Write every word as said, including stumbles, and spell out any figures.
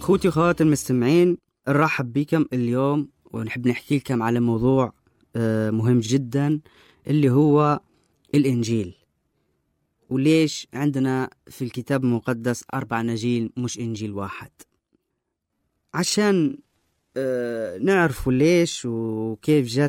خوتي وخواتي المستمعين، نرحب بكم اليوم ونحب نحكي لكم على موضوع مهم جدا اللي هو الإنجيل. وليش عندنا في الكتاب المقدس أربع أناجيل مش إنجيل واحد؟ عشان نعرف ليش وكيف جات